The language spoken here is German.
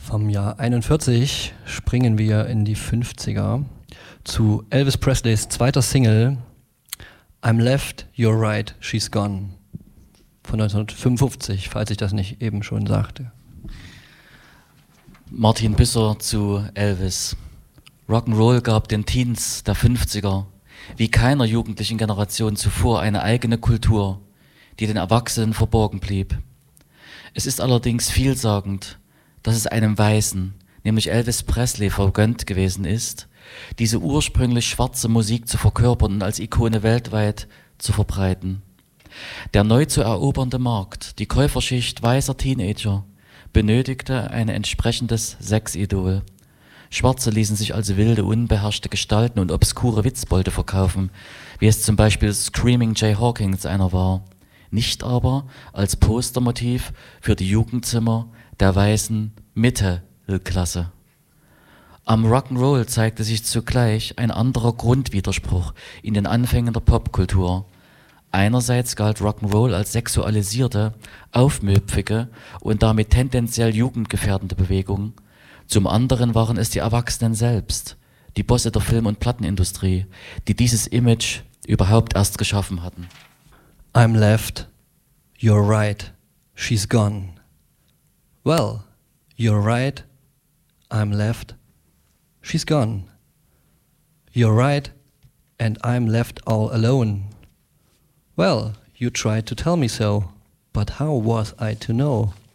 Vom Jahr 41 springen wir in die 50er zu Elvis Presleys zweiter Single I'm Left, You're Right, She's Gone von 1955, falls ich das nicht eben schon sagte. Martin Büsser zu Elvis. Rock'n'Roll gab den Teens der 50er wie keiner jugendlichen Generation zuvor eine eigene Kultur, die den Erwachsenen verborgen blieb. Es ist allerdings vielsagend, dass es einem Weißen, nämlich Elvis Presley, vergönnt gewesen ist, diese ursprünglich schwarze Musik zu verkörpern und als Ikone weltweit zu verbreiten. Der neu zu erobernde Markt, die Käuferschicht weißer Teenager, benötigte ein entsprechendes Sexidol. Schwarze ließen sich als wilde, unbeherrschte Gestalten und obskure Witzbolde verkaufen, wie es zum Beispiel Screaming Jay Hawkins einer war, nicht aber als Postermotiv für die Jugendzimmer der weißen Mittelklasse. Am Rock'n'Roll zeigte sich zugleich ein anderer Grundwiderspruch in den Anfängen der Popkultur. Einerseits galt Rock'n'Roll als sexualisierte, aufmüpfige und damit tendenziell jugendgefährdende Bewegung. Zum anderen waren es die Erwachsenen selbst, die Bosse der Film- und Plattenindustrie, die dieses Image überhaupt erst geschaffen hatten. I'm left, you're right, she's gone. Well, you're right, I'm left, she's gone. You're right, and I'm left all alone. Well, you tried to tell me so, but how was I to know?